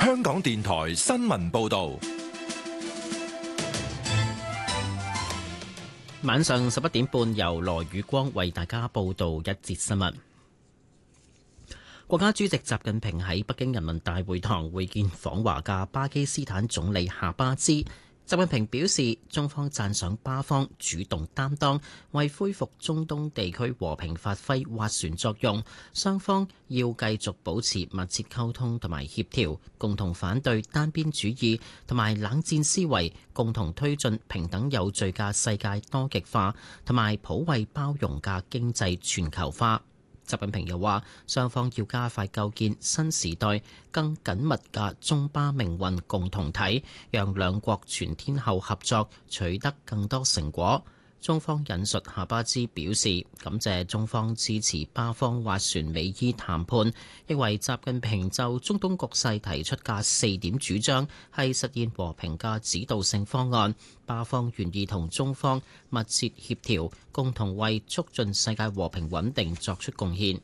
香港電台新聞報道。 晚上11點半，由羅宇光為大家報道一節新聞。國家主席習近平喺北京人民大會堂會見訪華嘅巴基斯坦總理夏巴茲。習近平表示，中方讚賞巴方主動擔當，為恢復中東地區和平發揮斡旋作用。雙方要繼續保持密切溝通同埋協調，共同反對單邊主義同埋冷戰思維，共同推進平等有序嘅世界多極化同埋普惠包容嘅經濟全球化。習近平又話，雙方要加快構建新時代更緊密嘅中巴命運共同體，讓兩國全天候合作取得更多成果。中方引述夏巴茲表示，感謝中方支持巴方斡旋美伊談判，認為習近平就中東局勢提出嘅4點主張係實現和平嘅指導性方案，巴方願意同中方密切協調，共同為促進世界和平穩定作出貢獻。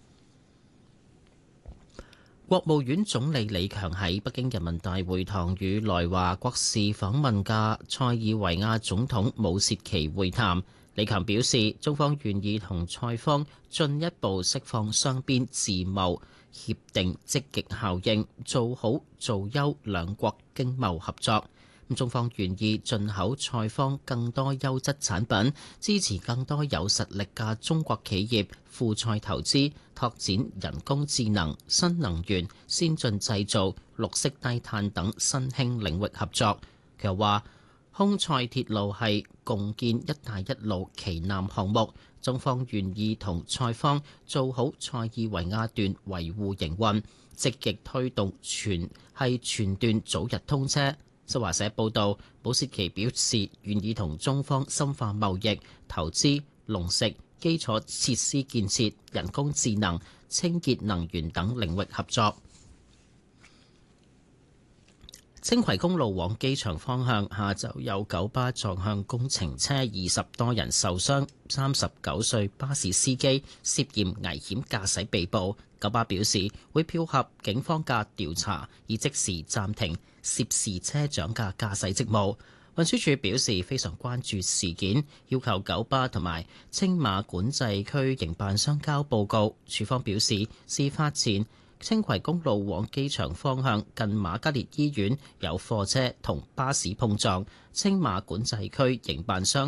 國務院總理李強喺北京人民大會堂與來華國事訪問嘅塞爾維亞總統武契奇會談。李強表示，中方願意同塞方進一步釋放雙邊自貿協定積極效應，做好做優兩國經貿合作。中方願意進口塞方更多優質產品，支持更多有實力嘅中國企業赴塞投資，拓展人工智能、新能源、先進製造、綠色低碳等新興領域合作。佢又話，匈塞鐵路係共建「一帶一路」旗艦項目，中方願意同塞方做好塞爾維亞段維護營運，積極推動全段早日通車。新華社報導，武契奇表示願意同中方深化貿易、投資、農食、基礎設施建設、人工智能、清潔能源等領域合作。青葵公路往機場方向下晝有九巴撞向工程車，20多人受傷，39歲巴士司機涉嫌危險駕駛被捕。九巴表示會配合警方嘅調查，以即時暫停涉事車長嘅駕駛職務。運輸署表示非常關注事件，要求九巴同埋青馬管制區營辦商交報告。署方表示，事發前青葵公路往機場方向近瑪嘉烈醫院有貨車同巴士碰撞，青馬管制區營辦商